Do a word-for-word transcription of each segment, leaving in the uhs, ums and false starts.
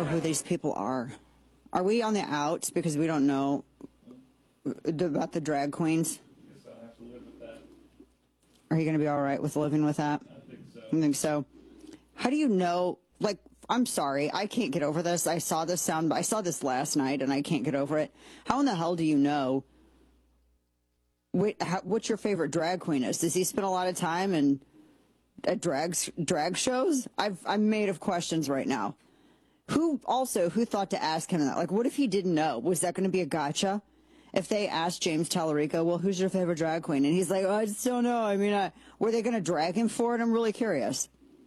know who these people are. Are we on the outs because we don't know about the drag queens? Guess I'll have to live with that. Are you going to be all right with living with that? I think so. I think so. How do you know, like, I'm sorry, I can't get over this. I saw this sound, I saw this last night and I can't get over it. How in the hell do you know what, how, what your favorite drag queen is? Does he spend a lot of time in at drag, drag shows? I've, I'm made of questions right now. Who also, who thought to ask him that? Like, what if he didn't know? Was that going to be a gotcha? If they asked James Tallarico, well, who's your favorite drag queen? And he's like, oh, I just don't know. I mean, I, were they going to drag him for it? I'm really curious.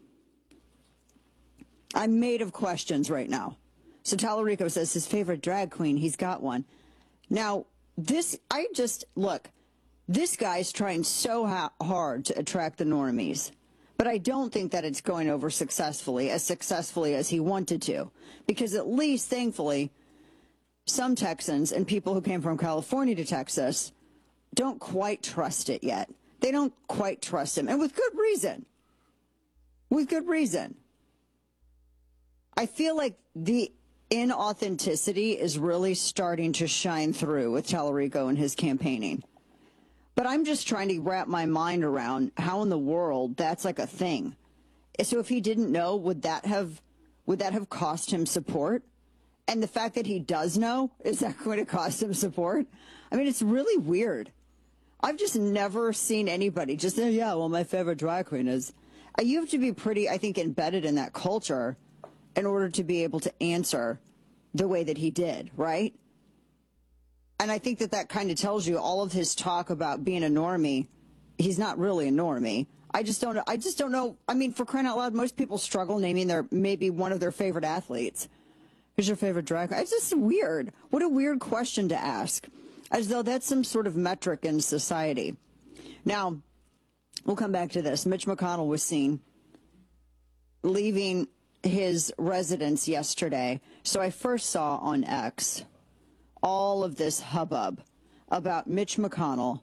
I'm made of questions right now. So Tallarico says his favorite drag queen, he's got one. Now, this, I just, look, this guy's trying so ha hard to attract the normies. But I don't think that it's going over successfully, as successfully as he wanted to. Because at least, thankfully, some Texans and people who came from California to Texas don't quite trust it yet. They don't quite trust him, and with good reason. With good reason. I feel like the inauthenticity is really starting to shine through with Tallarico and his campaigning. But I'm just trying to wrap my mind around how in the world that's like a thing. So if he didn't know, would that have would that have cost him support? And the fact that he does know, is that going to cost him support? I mean, it's really weird. I've just never seen anybody just say, yeah, well, my favorite drag queen is. Uh, you have to be pretty, I think, embedded in that culture in order to be able to answer the way that he did, right? And I think that that kind of tells you all of his talk about being a normie. He's not really a normie. I just don't know. I just don't know. I mean, for crying out loud, most people struggle naming their maybe one of their favorite athletes. Who's your favorite drag? It's just weird. What a weird question to ask, as though that's some sort of metric in society. Now, we'll come back to this. Mitch McConnell was seen leaving his residence yesterday. So I first saw on X all of this hubbub about Mitch McConnell.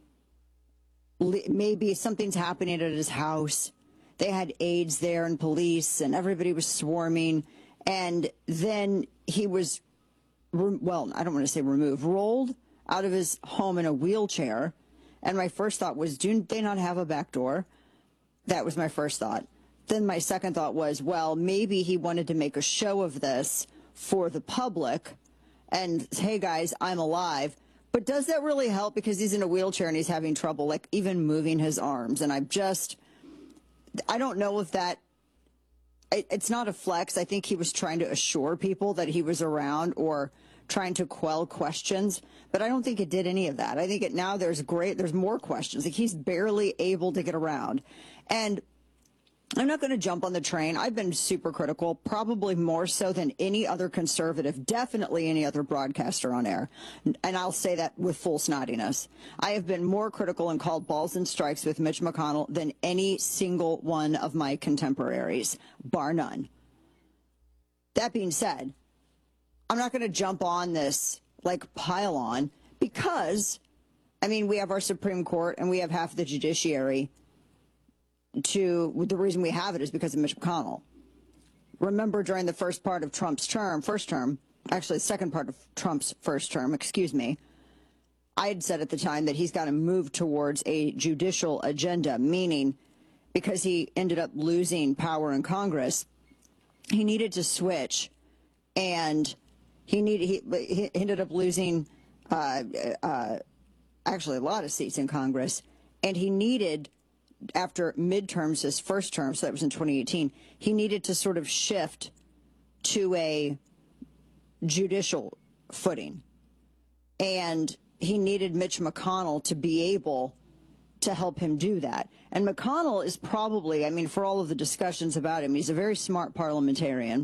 Maybe something's happening at his house. They had aides there and police, and everybody was swarming. And then he was, well, I don't want to say removed, rolled out of his home in a wheelchair. And my first thought was, do they not have a back door? That was my first thought. Then my second thought was, well, maybe he wanted to make a show of this for the public. And, hey, guys, I'm alive. But does that really help? Because he's in a wheelchair and he's having trouble, like, even moving his arms. And I just, I don't know if that, it, it's not a flex. I think he was trying to assure people that he was around or trying to quell questions. But I don't think it did any of that. I think it now there's great, there's more questions. Like, he's barely able to get around. And I'm not going to jump on the train. I've been super critical, probably more so than any other conservative, definitely any other broadcaster on air. And I'll say that with full snottiness. I have been more critical and called balls and strikes with Mitch McConnell than any single one of my contemporaries, bar none. That being said, I'm not going to jump on this like pile on because, I mean, we have our Supreme Court and we have half the judiciary. To the reason we have it is because of Mitch McConnell. Remember, during the first part of Trump's term, first term, actually the second part of Trump's first term, excuse me, I had said at the time that he's got to move towards a judicial agenda, meaning because he ended up losing power in Congress, he needed to switch, and he needed he, he ended up losing uh, uh, actually a lot of seats in Congress, and he needed. After midterms, his first term, so that was in twenty eighteen, he needed to sort of shift to a judicial footing. And he needed Mitch McConnell to be able to help him do that. And McConnell is probably, I mean, for all of the discussions about him, he's a very smart parliamentarian.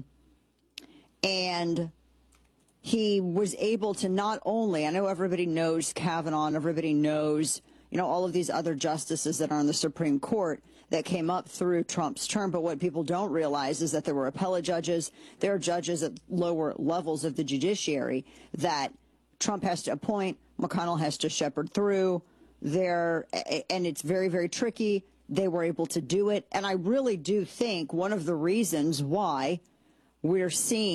And he was able to not only, I know everybody knows Kavanaugh, and everybody knows you know, all of these other justices that are on the Supreme Court that came up through Trump's term. But what people don't realize is that there were appellate judges. There are judges at lower levels of the judiciary that Trump has to appoint, McConnell has to shepherd through there. And it's very, very tricky. They were able to do it. And I really do think one of the reasons why we're seeing